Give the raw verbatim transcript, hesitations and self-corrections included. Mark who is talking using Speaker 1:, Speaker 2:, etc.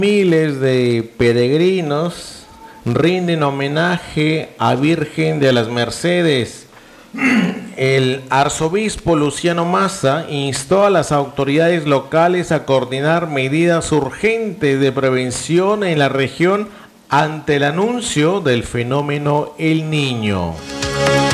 Speaker 1: Miles de peregrinos rinden homenaje a Virgen de las Mercedes. El arzobispo Luciano Massa instó a las autoridades locales a coordinar medidas urgentes de prevención en la región ante el anuncio del fenómeno El Niño.